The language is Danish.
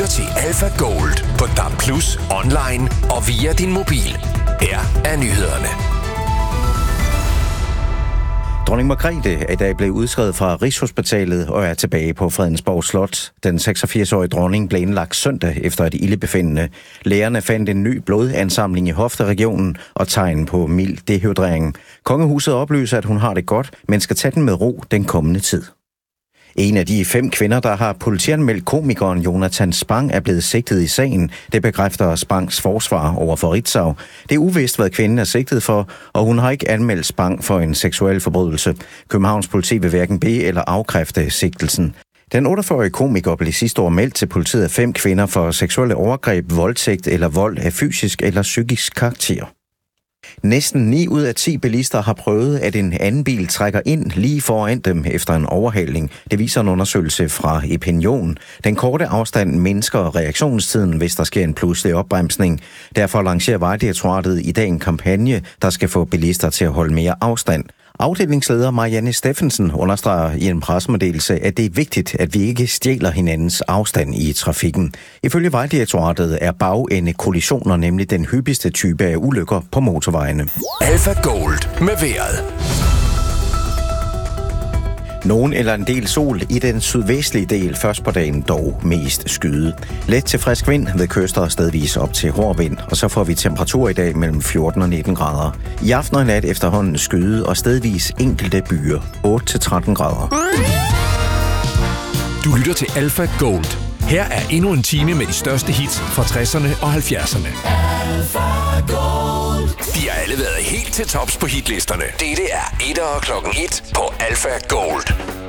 lytter til Alpha Gold på DAB+, online og via din mobil. Her er nyhederne. Dronning Margrethe er i dag blevet udskrevet fra Rigshospitalet og er tilbage på Fredensborg Slot. Den 86-årige dronning blev indlagt søndag efter et ildebefindende. Lægerne fandt en ny blodansamling i hofteregionen og tegn på mild dehydrering. Kongehuset oplyser, at hun har det godt, men skal tage den med ro den kommende tid. En af de 5 kvinder, der har politianmeldt komikeren Jonathan Spang, er blevet sigtet i sagen. Det bekræfter Spangs forsvar over for Ritzau. Det er uvist, hvad kvinden er sigtet for, og hun har ikke anmeldt Spang for en seksuel forbrydelse. Københavns politi vil hverken bede eller afkræfte sigtelsen. Den 48-årige komiker blev sidste år meldt til politiet af 5 kvinder for seksuelle overgreb, voldtægt eller vold af fysisk eller psykisk karakter. Næsten 9 ud af 10 bilister har prøvet, at en anden bil trækker ind lige foran dem efter en overhaling. Det viser en undersøgelse fra Epinion. Den korte afstand mindsker reaktionstiden, hvis der sker en pludselig opbremsning. Derfor lancerer Vejdirektoratet i dag en kampagne, der skal få bilister til at holde mere afstand. Afdelingsleder Marianne Steffensen understreger i en pressemeddelelse, at det er vigtigt, at vi ikke stjæler hinandens afstand i trafikken. Ifølge Vejdirektoratet er bagende-kollisioner nemlig den hyppigste type af ulykker på motorvejene. Alpha Gold med vejret. Nogen eller en del sol i den sydvestlige del, først på dagen dog mest skyde. Let til frisk vind ved kyster og stedvis op til hård vind, og så får vi temperatur i dag mellem 14 og 19 grader. I aften og nat efterhånden skyde og stedvis enkelte byer, 8-13 grader. Du lytter til Alpha Gold. Her er endnu en time med de største hits fra 60'erne og 70'erne. Alpha Gold. De har alle været helt til tops på hitlisterne. Dette er 1 og klokken 1 på Alpha Gold.